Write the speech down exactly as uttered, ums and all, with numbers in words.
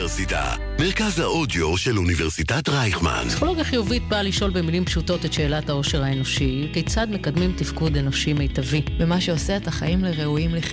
האוניברסיטה, מרכז האודיו של אוניברסיטת רייכמן. פסיכולוגיה חיובית באה לשאול במילים פשוטות את שאלת העושר האנושי, כיצד מקדמים תפקוד אנושי מיטבי. במה שעושה את החיים לראויים לחיים.